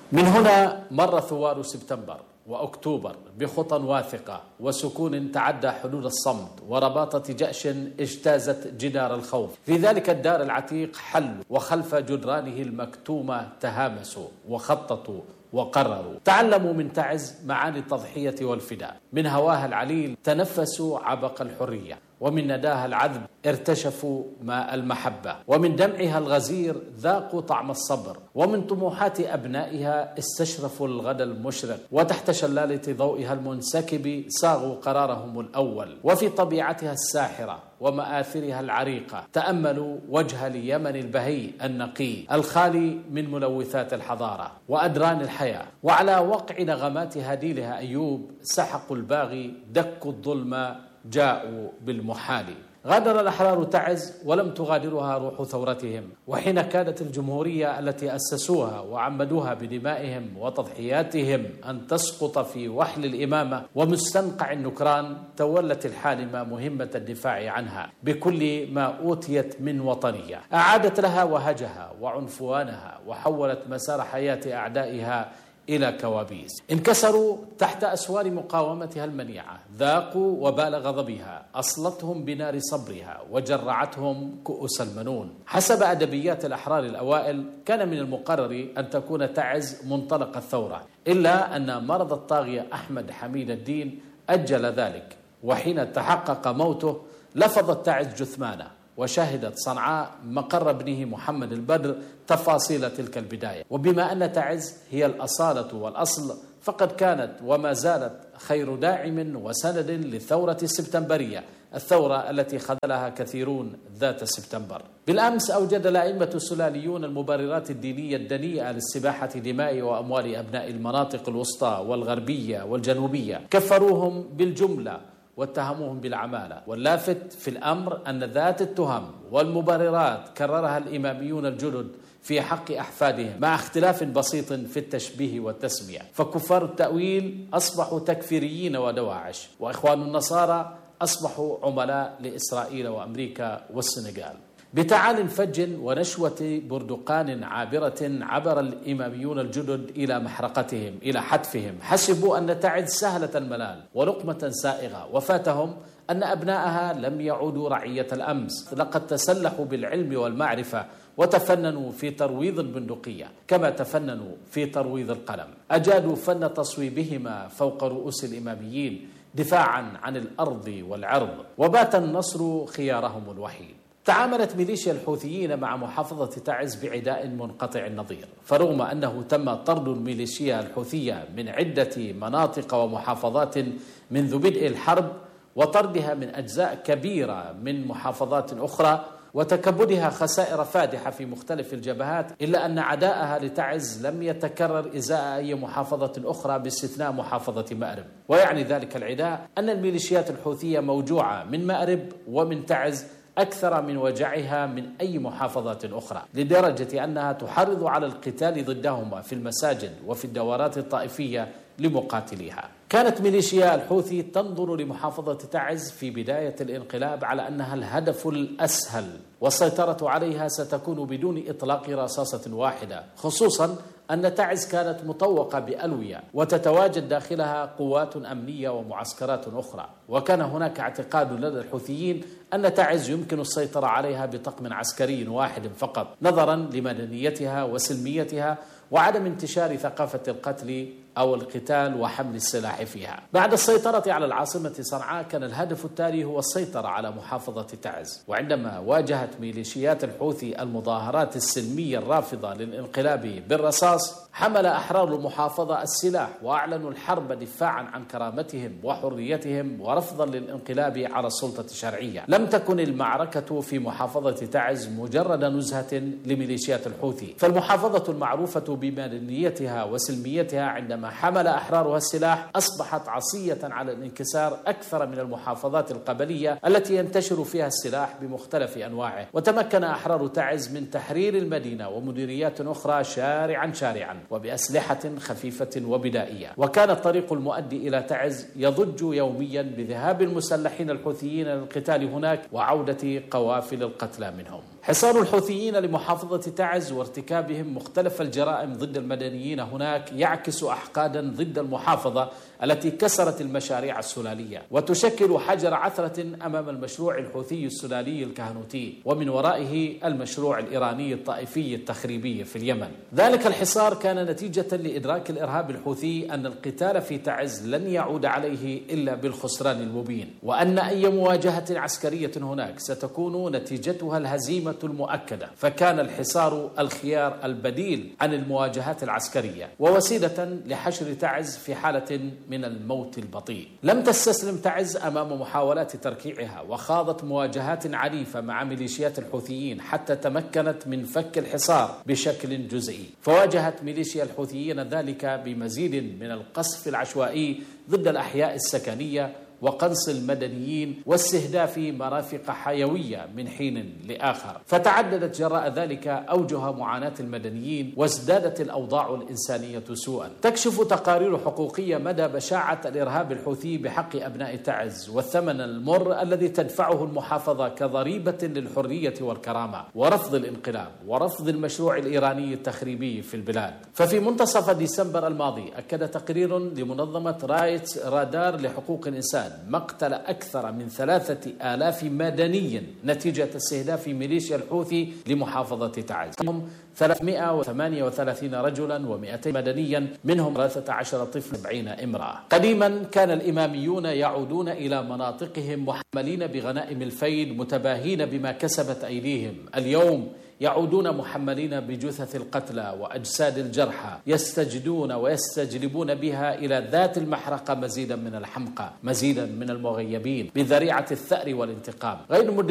من هنا مر ثوار سبتمبر وأكتوبر بخطى واثقة وسكون تعدى حدود الصمت ورباطة جأش اجتازت جدار الخوف. في ذلك الدار العتيق حلوا، وخلف جدرانه المكتومة تهامسوا وخططوا وقرروا. تعلموا من تعز معاني التضحية والفداء، من هواها العليل تنفسوا عبق الحرية، ومن نداها العذب ارتشفوا ماء المحبة، ومن دمعها الغزير ذاقوا طعم الصبر، ومن طموحات أبنائها استشرفوا الغد المشرق، وتحت شلالة ضوئها المنسكب صاغوا قرارهم الأول. وفي طبيعتها الساحرة ومآثرها العريقة تأملوا وجه اليمن البهي النقي الخالي من ملوثات الحضارة وأدران الحياة. وعلى وقع نغمات هديلها أيوب سحقوا الباغي، دكوا الظلم، جاءوا بالمحال. غادر الأحرار تعز ولم تغادرها روح ثورتهم، وحين كادت الجمهورية التي أسسوها وعمدوها بدمائهم وتضحياتهم أن تسقط في وحل الإمامة ومستنقع النكران، تولت الحالمة مهمة الدفاع عنها بكل ما أوتيت من وطنية. أعادت لها وهجها وعنفوانها، وحولت مسار حياة أعدائها إلى كوابيس. انكسروا تحت أسوار مقاومتها المنيعة، ذاقوا وبال غضبها، أصلتهم بنار صبرها وجرعتهم كؤوس المنون. حسب أدبيات الأحرار الأوائل كان من المقرر أن تكون تعز منطلق الثورة، إلا أن مرض الطاغية أحمد حميد الدين أجل ذلك، وحين تحقق موته لفظت تعز جثمانه، وشهدت صنعاء مقر ابنه محمد البدر تفاصيل تلك البداية. وبما أن تعز هي الأصالة والأصل، فقد كانت وما زالت خير داعم وسند للثورة السبتمبرية، الثورة التي خذلها كثيرون ذات سبتمبر. بالأمس أوجد الأئمة السلاليون المبررات الدينية الدنيئة لاستباحة دماء وأموال أبناء المناطق الوسطى والغربية والجنوبية، كفروهم بالجملة واتهموهم بالعمالة. واللافت في الأمر أن ذات التهم والمبررات كررها الإماميون الجدد في حق أحفادهم، مع اختلاف بسيط في التشبيه والتسمية. فكفار التأويل أصبحوا تكفيريين ودواعش، وإخوان النصارى أصبحوا عملاء لإسرائيل وأمريكا والسنغال. بتعال فج ونشوة بردقان عابرة عبر الإماميون الجدد إلى محرقتهم، إلى حتفهم. حسبوا أن تعز سهلة المنال ولقمة سائغة، وفاتهم أن أبناءها لم يعودوا رعية الأمس. لقد تسلحوا بالعلم والمعرفة وتفننوا في ترويض البندقية كما تفننوا في ترويض القلم. أجادوا فن تصويبهما فوق رؤوس الإماميين دفاعا عن الأرض والعرض، وبات النصر خيارهم الوحيد. تعاملت ميليشيا الحوثيين مع محافظة تعز بعداء منقطع النظير، فرغم أنه تم طرد الميليشيا الحوثية من عدة مناطق ومحافظات منذ بدء الحرب، وطردها من أجزاء كبيرة من محافظات أخرى، وتكبدها خسائر فادحة في مختلف الجبهات، إلا أن عداءها لتعز لم يتكرر إزاء أي محافظة أخرى باستثناء محافظة مأرب. ويعني ذلك العداء أن الميليشيات الحوثية موجوعة من مأرب ومن تعز أكثر من وجعها من أي محافظات أخرى، لدرجة أنها تحرض على القتال ضدهما في المساجد وفي الدورات الطائفية لمقاتليها. كانت ميليشيا الحوثي تنظر لمحافظة تعز في بداية الانقلاب على أنها الهدف الأسهل، والسيطرة عليها ستكون بدون إطلاق رصاصة واحدة، خصوصا أن تعز كانت مطوقة بألوية وتتواجد داخلها قوات أمنية ومعسكرات أخرى. وكان هناك اعتقاد لدى الحوثيين أن تعز يمكن السيطرة عليها بطقم عسكري واحد فقط، نظرا لمدنيتها وسلميتها وعدم انتشار ثقافة القتل أو القتال وحمل السلاح فيها. بعد السيطرة على العاصمة صنعاء كان الهدف التالي هو السيطرة على محافظة تعز. وعندما واجهت ميليشيات الحوثي المظاهرات السلمية الرافضة للانقلاب بالرصاص، حمل أحرار المحافظة السلاح وأعلنوا الحرب دفاعا عن كرامتهم وحريتهم ورفضا للانقلاب على السلطة الشرعية. لم تكن المعركة في محافظة تعز مجرد نزهة لميليشيات الحوثي، فالمحافظة المعروفة بمدنيتها وسلميتها عندما عندما حمل أحرارها السلاح أصبحت عصية على الانكسار أكثر من المحافظات القبلية التي ينتشر فيها السلاح بمختلف أنواعه. وتمكن أحرار تعز من تحرير المدينة ومديريات أخرى شارعا وبأسلحة خفيفة وبدائية. وكان الطريق المؤدي إلى تعز يضج يوميا بذهاب المسلحين الحوثيين للقتال هناك وعودة قوافل القتلى منهم. حصار الحوثيين لمحافظة تعز وارتكابهم مختلف الجرائم ضد المدنيين هناك يعكس أحقادا ضد المحافظة التي كسرت المشاريع السلالية وتشكل حجر عثرة أمام المشروع الحوثي السلالي الكهنوتي، ومن ورائه المشروع الإيراني الطائفي التخريبي في اليمن. ذلك الحصار كان نتيجة لإدراك الإرهاب الحوثي أن القتال في تعز لن يعود عليه إلا بالخسران المبين، وأن أي مواجهة عسكرية هناك ستكون نتيجتها الهزيمة المؤكدة. فكان الحصار الخيار البديل عن المواجهات العسكرية ووسيلة لحشر تعز في حالة من الموت البطيء. لم تستسلم تعز أمام محاولات تركيعها وخاضت مواجهات عنيفة مع ميليشيات الحوثيين حتى تمكنت من فك الحصار بشكل جزئي. فواجهت ميليشيا الحوثيين ذلك بمزيد من القصف العشوائي ضد الأحياء السكنية وقنص المدنيين واستهداف مرافق حيوية من حين لآخر. فتعددت جراء ذلك أوجه معاناة المدنيين وازدادت الأوضاع الإنسانية سوءا. تكشف تقارير حقوقية مدى بشاعة الإرهاب الحوثي بحق أبناء تعز والثمن المر الذي تدفعه المحافظة كضريبة للحرية والكرامة ورفض الانقلاب ورفض المشروع الإيراني التخريبي في البلاد. ففي منتصف ديسمبر الماضي أكد تقرير لمنظمة رايتس رادار لحقوق الإنسان مقتل أكثر من 3000 مدني نتيجة استهداف ميليشيا الحوثي لمحافظة تعز، منهم 338 رجلا و200 مدنيا، منهم 13 طفل 70 امرأة. قديما كان الإماميون يعودون إلى مناطقهم محملين بغنائم الفيل متباهين بما كسبت أيديهم. اليوم يعودون محملين بجثث القتلى وأجساد الجرحى، يستجدون ويستجلبون بها إلى ذات المحرقة مزيدا من الحمقى، مزيدا من المغيبين بذريعة الثأر والانتقام. غير